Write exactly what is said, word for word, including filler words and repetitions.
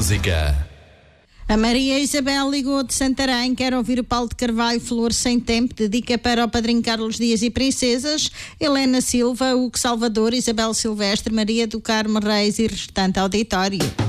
música. A Maria Isabel ligou de Santarém, quer ouvir o Paulo de Carvalho, Flor Sem Tempo, dedica para o padrinho Carlos Dias e Princesas, Helena Silva, Hugo Salvador, Isabel Silvestre, Maria do Carmo Reis e restante auditório.